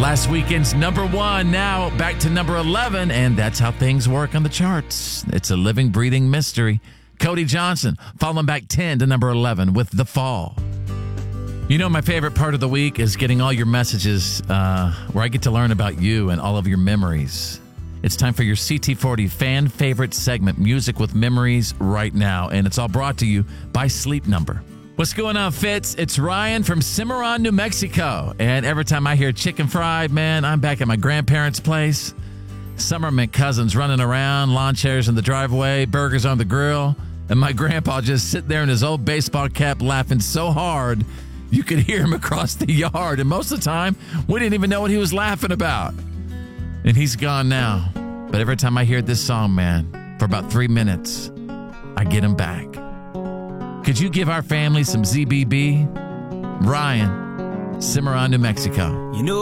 Last weekend's number 1, now back to number 11, and that's how things work on the charts. It's a living, breathing mystery. Cody Johnson falling back 10 to number 11 with The Fall. You know, my favorite part of the week is getting all your messages where I get to learn about you and all of your memories. It's time for your CT40 fan favorite segment, Music with Memories, right now, and it's all brought to you by Sleep Number. What's going on, Fitz? It's Ryan from Cimarron, New Mexico. And every time I hear chicken fried, man, I'm back at my grandparents' place. Summer meant cousins running around, lawn chairs in the driveway, burgers on the grill, and my grandpa just sitting there in his old baseball cap laughing so hard you could hear him across the yard. And most of the time, we didn't even know what he was laughing about. And he's gone now. But every time I hear this song, man, for about 3 minutes, I get him back. Could you give our family some ZBB? Ryan, Cimarron, New Mexico. You know